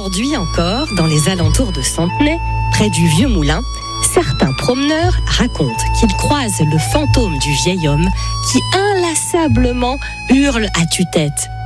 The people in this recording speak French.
Aujourd'hui encore, dans les alentours de Centenay, près du vieux moulin, certains promeneurs racontent qu'ils croisent le fantôme du vieil homme qui inlassablement hurle à tue-tête.